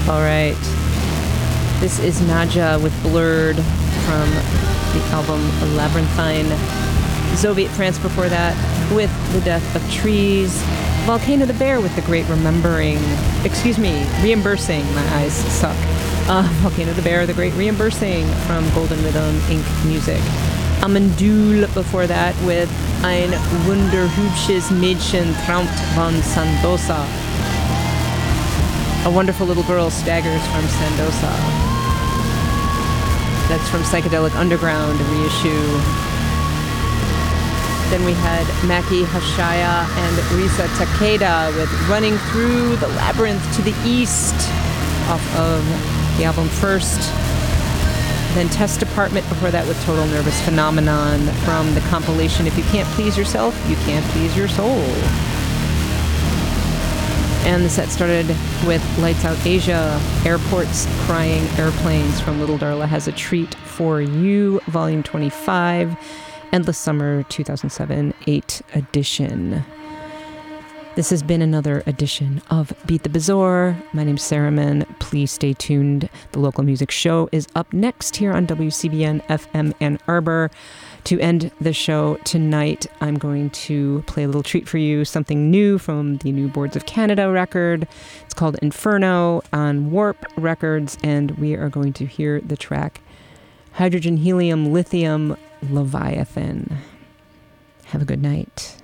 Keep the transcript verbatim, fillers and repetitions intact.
All right. This is Nadja with Blurred from the album Labyrinthine. Soviet France before that with The Death of Trees. Volcano the Bear with The Great Remembering. Excuse me, Reimbursing. My eyes suck. Uh, Volcano the Bear, The Great Reimbursing from Golden Rhythm Incorporated. Music. Amandul before that with Ein wunderhübsches Mädchen träumt von Sandosa. A Wonderful Little Girl Staggers from Sandosa. That's from Psychedelic Underground reissue. Then we had Maki Hashaya and Risa Takeda with Running Through the Labyrinth to the East off of the album First. Then Test Department before that with Total Nervous Phenomenon from the compilation If You Can't Please Yourself, You Can't Please Your Soul. And the set started with Lights Out Asia, Airports Crying Airplanes from Little Darla Has a Treat for You, Volume twenty-five, Endless Summer two thousand seven eight edition. This has been another edition of Beat the Bazaar. My name's Sarah Mann. Please stay tuned. The local music show is up next here on W C B N F M Ann Arbor. To end the show tonight, I'm going to play a little treat for you, something new from the new Boards of Canada record. It's called Inferno on Warp Records, and we are going to hear the track Hydrogen, Helium, Lithium, Leviathan. Have a good night.